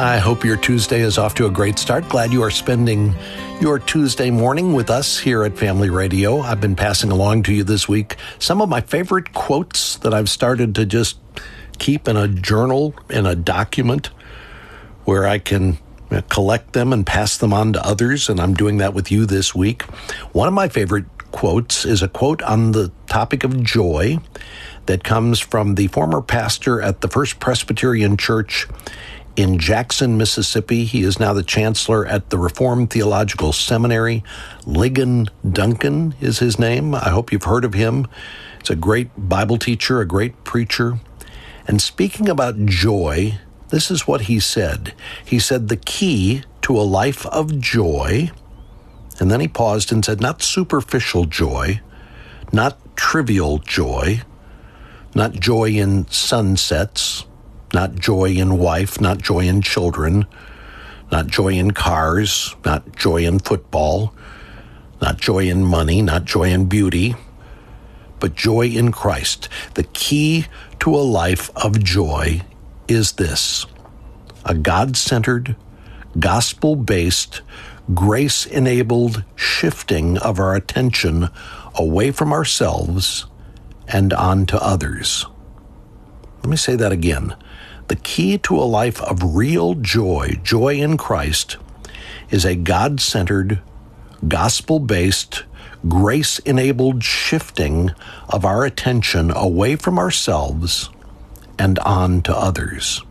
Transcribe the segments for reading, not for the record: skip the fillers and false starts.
I hope your Tuesday is off to a great start. Glad you are spending your Tuesday morning with us here at Family Radio. I've been passing along to you this week some of my favorite quotes that I've started to just keep in a journal, in a document where I can collect them and pass them on to others, and I'm doing that with you this week. One of my favorite quotes is a quote on the topic of joy that comes from the former pastor at the First Presbyterian Church in Jackson, Mississippi. He is now the chancellor at the Reformed Theological Seminary. Ligon Duncan is his name. I hope you've heard of him. It's a great Bible teacher, a great preacher. And speaking about joy, this is what he said. He said, the key to a life of joy, and then he paused and said, not superficial joy, not trivial joy, not joy in sunsets, not joy in wife, not joy in children, not joy in cars, not joy in football, not joy in money, not joy in beauty, but joy in Christ. The key to a life of joy is this: a God-centered, gospel-based, grace-enabled shifting of our attention away from ourselves and on to others. Let me say that again. The key to a life of real joy, joy in Christ, is a God-centered, gospel-based, grace-enabled shifting of our attention away from ourselves and on to others.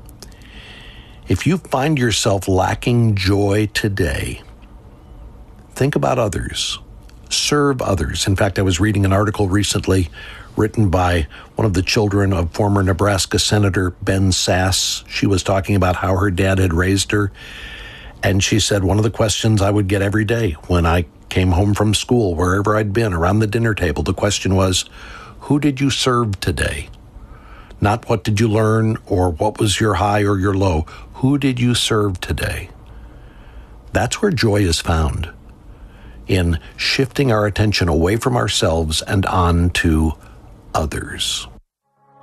If you find yourself lacking joy today, think about others. Serve others. In fact, I was reading an article recently written by one of the children of former Nebraska Senator Ben Sasse. She was talking about how her dad had raised her. And she said, one of the questions I would get every day when I came home from school, wherever I'd been, around the dinner table, the question was, who did you serve today? Not what did you learn or what was your high or your low. Who did you serve today? That's where joy is found, in shifting our attention away from ourselves and on to others.